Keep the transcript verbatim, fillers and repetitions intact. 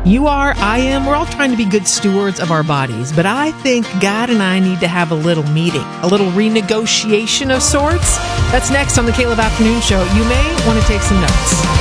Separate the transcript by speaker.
Speaker 1: You are, I am, we're all trying to be good stewards of our bodies, but I think God and I need to have a little meeting, a little renegotiation of sorts. That's next on the Caleb Afternoon Show. You may want to take some notes.